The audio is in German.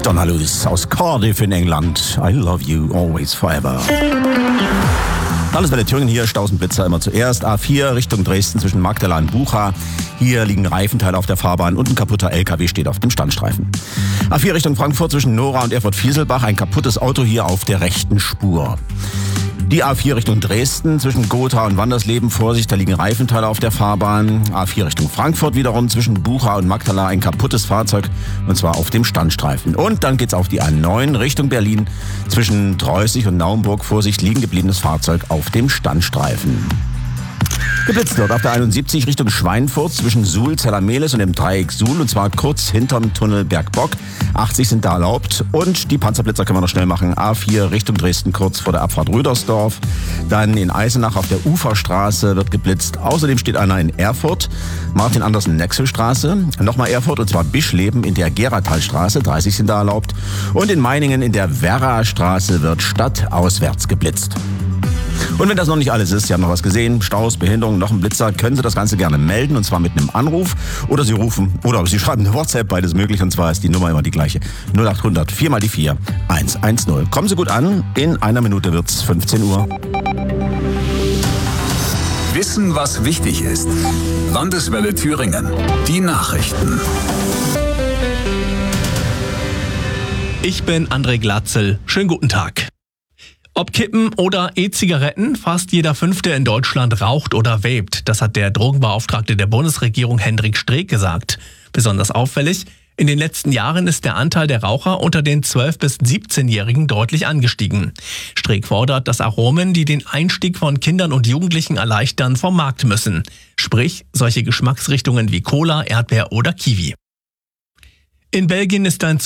Donna Lewis aus Cardiff in England. I love you always forever. Landeswelle Thüringen hier, Stausenblitzer immer zuerst. A4 Richtung Dresden zwischen Magdala und Bucha. Hier liegen Reifenteile auf der Fahrbahn und ein kaputter LKW steht auf dem Standstreifen. A4 Richtung Frankfurt zwischen Nora und Erfurt-Fieselbach. Ein kaputtes Auto hier auf der rechten Spur. Die A4 Richtung Dresden zwischen Gotha und Wandersleben. Vorsicht, da liegen Reifenteile auf der Fahrbahn. A4 Richtung Frankfurt wiederum zwischen Bucha und Magdala. Ein kaputtes Fahrzeug und zwar auf dem Standstreifen. Und dann geht's auf die A9 Richtung Berlin zwischen Treußig und Naumburg. Vorsicht, liegen gebliebenes Fahrzeug auf dem Standstreifen. Geblitzt dort auf der 71 Richtung Schweinfurt zwischen Suhl, Zellermeles und dem Dreieck Suhl und zwar kurz hinterm Tunnel Bergbock. 80 sind da erlaubt und die Panzerblitzer können wir noch schnell machen. A4 Richtung Dresden kurz vor der Abfahrt Rüdersdorf. Dann in Eisenach auf der Uferstraße wird geblitzt. Außerdem steht einer in Erfurt, Martin Andersen Nexelstraße. Nochmal Erfurt und zwar Bischleben in der Geratalstraße. 30 sind da erlaubt. Und in Meiningen in der Werrastraße wird stadtauswärts geblitzt. Und wenn das noch nicht alles ist, Sie haben noch was gesehen, Staus, Behinderung, noch ein Blitzer, können Sie das Ganze gerne melden und zwar mit einem Anruf oder Sie rufen oder Sie schreiben eine WhatsApp, beides möglich und zwar ist die Nummer immer die gleiche. 0800 4 mal die 4 110. Kommen Sie gut an, in einer Minute wird's 15 Uhr. Wissen, was wichtig ist. Landeswelle Thüringen. Die Nachrichten. Ich bin André Glatzel. Schönen guten Tag. Ob Kippen oder E-Zigaretten, fast jeder Fünfte in Deutschland raucht oder vapt. Das hat der Drogenbeauftragte der Bundesregierung Hendrik Streeck gesagt. Besonders auffällig, in den letzten Jahren ist der Anteil der Raucher unter den 12- bis 17-Jährigen deutlich angestiegen. Streeck fordert, dass Aromen, die den Einstieg von Kindern und Jugendlichen erleichtern, vom Markt müssen. Sprich, solche Geschmacksrichtungen wie Cola, Erdbeer oder Kiwi. In Belgien ist ein